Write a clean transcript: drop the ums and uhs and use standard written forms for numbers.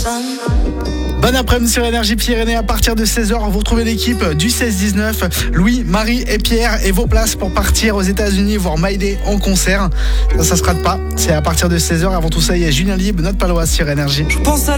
Bon après-midi sur Énergie Pyrénées. À partir de 16h, vous retrouvez l'équipe du 16-19, Louis, Marie et Pierre, et vos places pour partir aux États-Unis voir Maïdé en concert. Ça se rate pas. C'est à partir de 16h. Avant tout ça, il y a Julien Libre, notre paloise sur Énergie. Je pense à